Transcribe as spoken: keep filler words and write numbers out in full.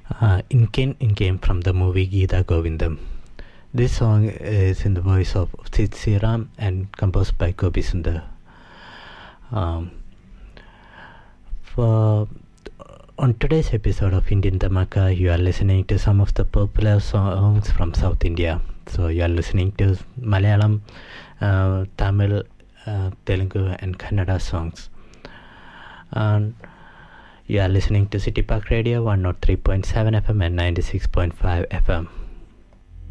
Uh, Inken Inken from the movie Geeta Govindam. This song is in the voice of Sid Sriram and composed by Gopi Sundar. Um, for on today's episode of Indian Dhamaka, you are listening to some of the popular songs from South India. So you are listening to Malayalam, uh, Tamil, uh, Telugu and Kannada songs. And you are listening to City Park Radio one oh three point seven F M and ninety-six point five F M.